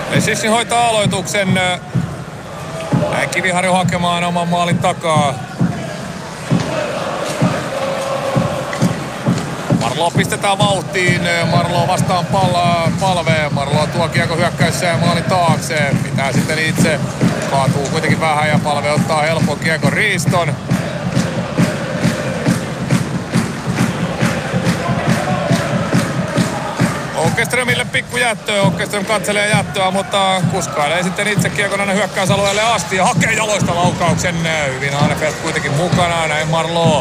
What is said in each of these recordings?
Lesissin hoitaa aloituksen. Näin Kiviharju hakemaan oman maalin takaa. Marloa pistetään vauhtiin. Marloa vastaan palveen. Marloa tuo kiekko hyökkäyssä ja maalin taakse. Pitää sitten itse. Kaatuu kuitenkin vähän ja Palve ottaa helpon kiekon riiston. Åkerströmille pikku jättöä. Åkerström katselee jättöä, mutta kuskailee sitten itse kiekon aina hyökkäysalueelle asti ja hakee jaloista laukauksen. Hyvin Arnefelt kuitenkin mukana. Näin Marloa.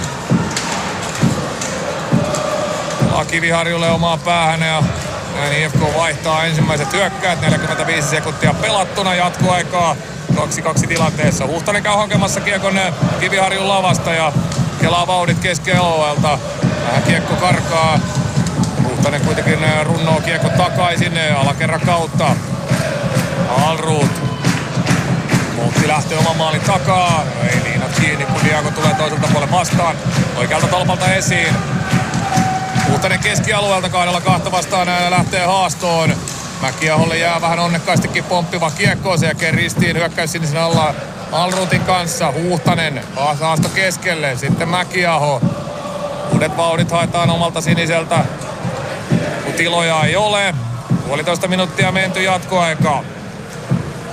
Kiviharjulle omaan päähän ja näin IFK vaihtaa ensimmäiset hyökkäät. 45 sekuntia pelattuna jatkoaikaa. 2-2 tilanteessa. Huhtanen käy hakemassa kiekon Kiviharjun lavasta ja kelaa vauhdit keskialueelta. Vähän kiekko karkaa. Huhtanen kuitenkin runnoo kiekko takaisin alakerran kautta. Alrud. Muutti lähtee oman maalin takaa. Ei liinat kiinni, kun Diago tulee toiselta puolelle vastaan. Oikealta tolpalta esiin. Huhtanen keskialueelta 2 vastaan lähtee haastoon. Mäkiaholle jää vähän onnekkastikin pomppiva kiekko. Sen jälkeen ristiin hyökkäys sinisen alla Alrutin kanssa. Huhtanen haasto keskelle. Sitten Mäkiaho. Uudet vauhdit haetaan omalta siniseltä. Kun tiloja ei ole. 1,5 minuuttia menty jatkoaikaa.